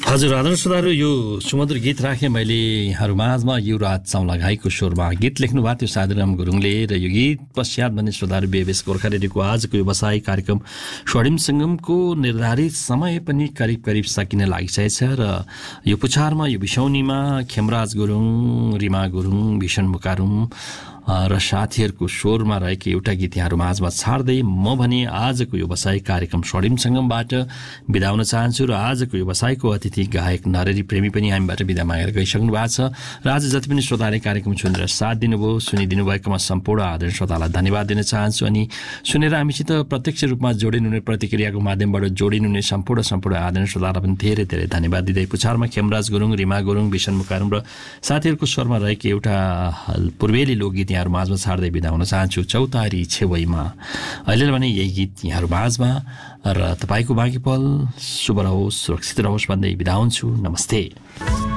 हजुर आदर्श श्रोताहरू, यो सुमधुर गीत राखेँ मैले यहाँहरू माझमा युवराज चाउलाघाईको स्वरमा। गीत लेख्नु भएको थियो साधुराम गुरुङले र यो गीत पश्चात भन्ने श्रोताहरू बेबेस गोर्खा रेडियोको आजको व्यवसाय कार्यक्रम स्वर्णिम सङ्गमको निर्धारित समय पनि करिब करिब सकिन लागिसकेछ र यो पुछारमा यो बिसौनीमा खेमराज गुरुङ, रिमा गुरुङ, भीषण मुकारुङ र साथीहरूको स्वरमा रहेको एउटा गीत यहाँहरू माझमा छाड्दै म भने आजको व्यवसाय कार्यक्रम स्वर्णिम सङ्गमबाट बिदा हुन चाहन्छु र आजको व्यवसायको अतिथि गायक नरेरी प्रेमी पनि हामीबाट बिदा मागेर गइसक्नु भएको छ र आज जति पनि श्रोताले कार्यक्रम सुनेर साथ दिनुभयो, सुनिदिनु भएकोमा सम्पूर्ण आदरणीय श्रोतालाई धन्यवाद दिन चाहन्छु। अनि सुनेर हामीसित प्रत्यक्ष रूपमा जोडिनुहुने, प्रतिक्रियाको माध्यमबाट जोडिनुहुने सम्पूर्ण आदरणीय श्रोतालाई पनि धेरै धेरै धन्यवाद दिँदै पुछारमा खेमराज गुरुङ, रिमा गुरुङ, भीषण मुकारुङ र साथीहरूको स्वरमा रहेको एउटा पूर्वेली लोकगीत यहाँहरू माझमा छाड्दै बिदा हुन चाहन्छु। चौतारी छेउमा अहिले भने यही गीत यहाँहरू माझमा र तपाईँको बाँकी पल शुभ रहोस्, सुरक्षित रहोस् भन्दै बिदा हुन्छु। नमस्ते।